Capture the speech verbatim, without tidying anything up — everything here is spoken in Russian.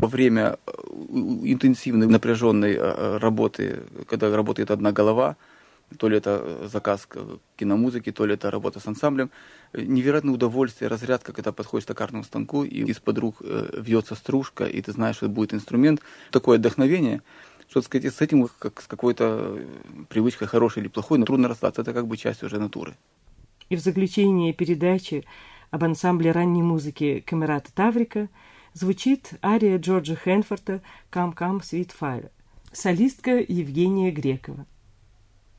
время интенсивной, напряженной работы, когда работает одна голова, то ли это заказ киномузыки, то ли это работа с ансамблем, невероятное удовольствие, разрядка, когда подходишь к токарному станку, и из-под рук вьется стружка, и ты знаешь, что это будет инструмент. Такое вдохновение, что, так сказать, с этим, как с какой-то привычкой, хорошей или плохой, но трудно расстаться. Это как бы часть уже натуры. И в заключение передачи об ансамбле ранней музыки Камерата Таврика звучит ария Джорджа Хэнфорта «Come, come, sweet fire», солистка Евгения Грекова.